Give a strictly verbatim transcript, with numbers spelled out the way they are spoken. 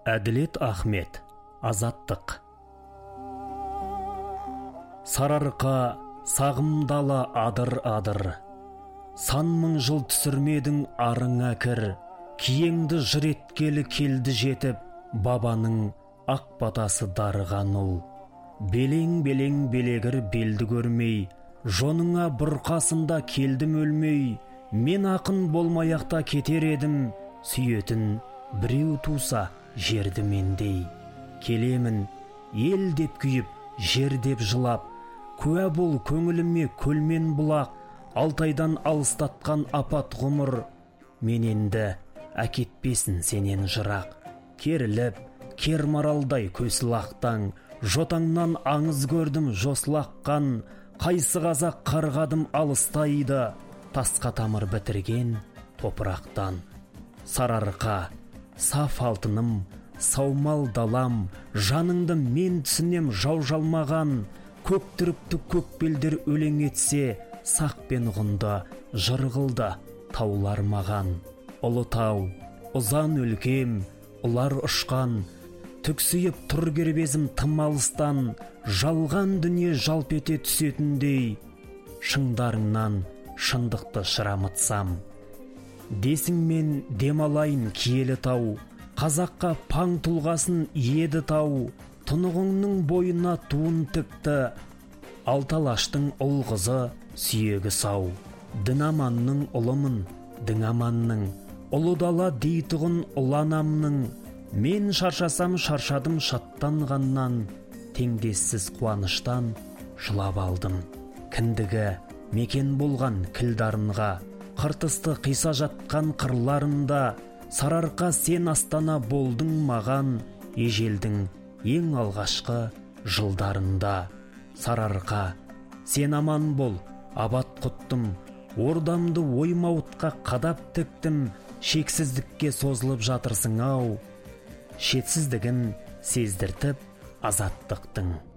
Әділет Ахмет, Азаттық. Сарыарқа сағымдала адыр-адыр, сан мың жыл түсірмедің арыңа кір, киеңді жыр еткелі келді жетіп, бабаның ақ батасы дарыған ұл. Белең-белең белегір белді көрмей, жоныңа бұрқасында келдім өлмей, мен ақын болмаяқта кетер едім, сүйетін біреу туса жерді мендей. Келемін ел деп күйіп, жер деп жылап, куә бол көңіліме көлмен бұлақ, алтайдан алыстатқан апат ғұмыр, мен енді әкетпесін сенен жырақ. Керіліп, кер маралдай көсіл ақтаң, жотаңнан аңыз көрдім жосылаққан, қайсы қазақ қарғадым алыстайды, тасқа тамыр бітірген топырақтан. Сарыарқа, саф алтыным, саумал далам, жаныңды мен түсінем жау жалмаған, көк түрікті көк белдер өлең етсе, сақ пен ғында жырғылда таулар маған. Ұлы тау, ұзан өлкем, ұлар ұшқан, түксиіп тұр кербезім тым алыстан, жалған дүние жалп ете түсетіндей, шыңдарыңнан шындықты шырамытсам. Десің мен демалайын киелі тау, қазаққа паң тұлғасын еді тау, тұнығыңның бойына туын тікті, алталаштың ұл қызы сүйегі сау. Дінаманның ұлымын, діңаманның, ұлы дала дейтұғын ұланамның, мен шаршасам шаршадым шаттанғаннан, теңдессіз қуаныштан жылап алдым. Кіндігі мекен болған кілдарынға, қыртысты қиса жатқан қырларында, Сарыарқа сен астана болдың маған, ежелдің ең алғашқы жылдарында. Сарыарқа, сен аман бол, абат құттым, ордамды оймауытқа қадап тіктім, шексіздікке созылып жатырсың ау, шетсіздігін сездіртіп азаттықтың.